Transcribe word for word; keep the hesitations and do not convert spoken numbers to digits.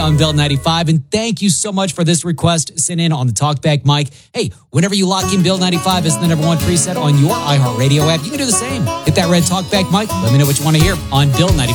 on Bill ninety-five. And thank you so much for this request sent in on the Talkback mic. Hey, whenever you lock in Bill ninety-five as the number one preset on your iHeartRadio app, you can do the same. Hit that red Talkback mic. Let me know what you want to hear on Bill ninety-five.